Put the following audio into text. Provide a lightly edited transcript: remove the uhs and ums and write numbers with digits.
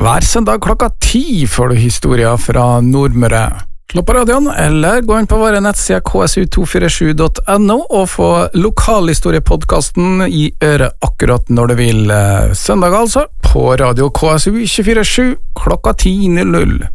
Hver søndag klokka 10 får du historier fra Nordmøre. Slå på radioen, eller gå inn på våre nettsider ksu247.no og få lokalhistoriepodcasten i øret akkurat når du vil. Søndag altså, på radio KSU 24/7 klokka 10:00.